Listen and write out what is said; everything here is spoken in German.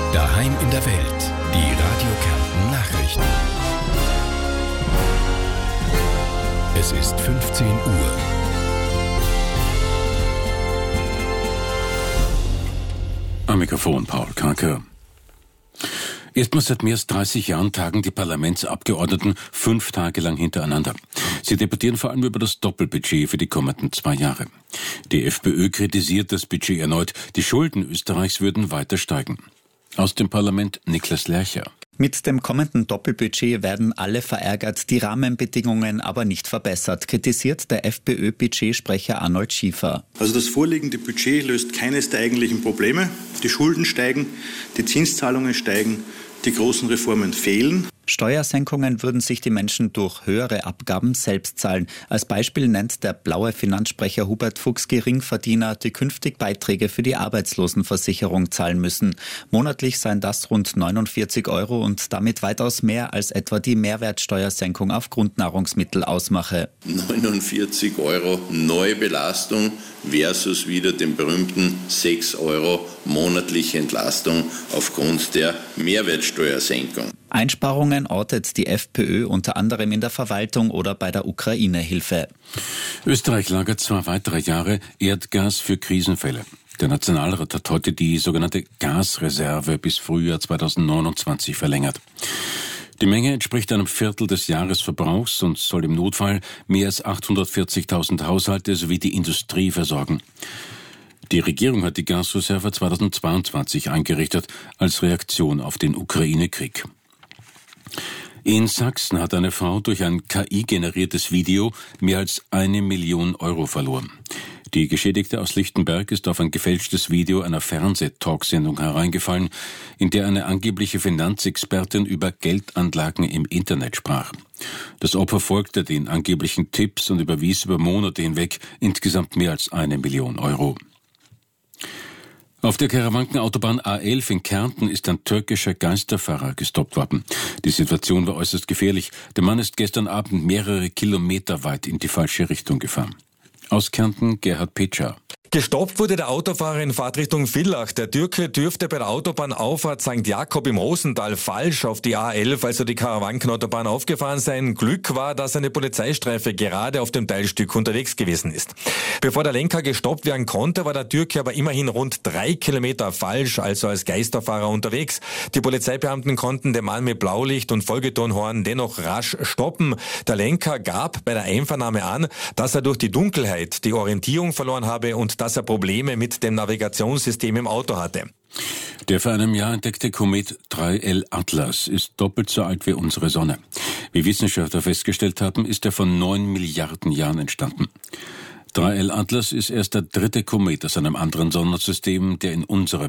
Daheim in der Welt. Die Radio Kärnten Nachrichten. Es ist 15 Uhr. Am Mikrofon Paul Kanker. Erstmals seit mehr als 30 Jahren tagen die Parlamentsabgeordneten 5 Tage lang hintereinander. Sie debattieren vor allem über das Doppelbudget für die kommenden 2 Jahre. Die FPÖ kritisiert das Budget erneut. Die Schulden Österreichs würden weiter steigen. Aus dem Parlament Niklas Lercher. Mit dem kommenden Doppelbudget werden alle verärgert, die Rahmenbedingungen aber nicht verbessert, kritisiert der FPÖ-Budgetsprecher Arnold Schiefer. Also das vorliegende Budget löst keines der eigentlichen Probleme. Die Schulden steigen, die Zinszahlungen steigen, die großen Reformen fehlen. Steuersenkungen würden sich die Menschen durch höhere Abgaben selbst zahlen. Als Beispiel nennt der blaue Finanzsprecher Hubert Fuchs Geringverdiener, die künftig Beiträge für die Arbeitslosenversicherung zahlen müssen. Monatlich seien das rund 49 € und damit weitaus mehr als etwa die Mehrwertsteuersenkung auf Grundnahrungsmittel ausmache. 49 € Neubelastung versus wieder den berühmten 6 € monatliche Entlastung aufgrund der Mehrwertsteuersenkung. Einsparungen ortet die FPÖ unter anderem in der Verwaltung oder bei der Ukraine-Hilfe. Österreich lagert 2 weitere Jahre Erdgas für Krisenfälle. Der Nationalrat hat heute die sogenannte Gasreserve bis Frühjahr 2029 verlängert. Die Menge entspricht einem Viertel des Jahresverbrauchs und soll im Notfall mehr als 840.000 Haushalte sowie die Industrie versorgen. Die Regierung hat die Gasreserve 2022 eingerichtet als Reaktion auf den Ukraine-Krieg. In Sachsen hat eine Frau durch ein KI-generiertes Video mehr als 1 Million € verloren. Die Geschädigte aus Lichtenberg ist auf ein gefälschtes Video einer Fernsehtalksendung hereingefallen, in der eine angebliche Finanzexpertin über Geldanlagen im Internet sprach. Das Opfer folgte den angeblichen Tipps und überwies über Monate hinweg insgesamt mehr als 1 Million €. Auf der Karawankenautobahn A11 in Kärnten ist ein türkischer Geisterfahrer gestoppt worden. Die Situation war äußerst gefährlich. Der Mann ist gestern Abend mehrere Kilometer weit in die falsche Richtung gefahren. Aus Kärnten Gerhard Petscher. Gestoppt wurde der Autofahrer in Fahrtrichtung Villach. Der Türke dürfte bei der Autobahnauffahrt St. Jakob im Rosental falsch auf die A11, also die Karawankenautobahn, aufgefahren sein. Glück war, dass eine Polizeistreife gerade auf dem Teilstück unterwegs gewesen ist. Bevor der Lenker gestoppt werden konnte, war der Türke aber immerhin rund 3 Kilometer falsch, also als Geisterfahrer unterwegs. Die Polizeibeamten konnten den Mann mit Blaulicht und Folgetonhorn dennoch rasch stoppen. Der Lenker gab bei der Einvernahme an, dass er durch die Dunkelheit die Orientierung verloren habe und dass er Probleme mit dem Navigationssystem im Auto hatte. Der vor einem Jahr entdeckte Komet 3L Atlas ist doppelt so alt wie unsere Sonne. Wie Wissenschaftler festgestellt haben, ist er vor 9 Milliarden Jahren entstanden. 3L Atlas ist erst der 3. Komet aus einem anderen Sonnensystem, der in unserer